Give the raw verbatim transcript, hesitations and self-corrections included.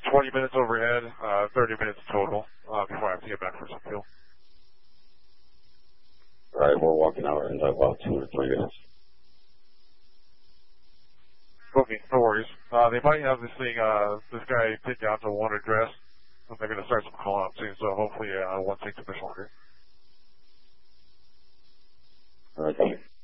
twenty minutes overhead, uh, thirty minutes total, uh, before I have to get back for some fuel. All right, we're walking out in about two to three minutes. Okay, no worries. Uh, they might have this thing, uh, this guy pinned down to one address. They're going to start some call out soon, so hopefully, uh, it won't take too much longer. All right, thank you.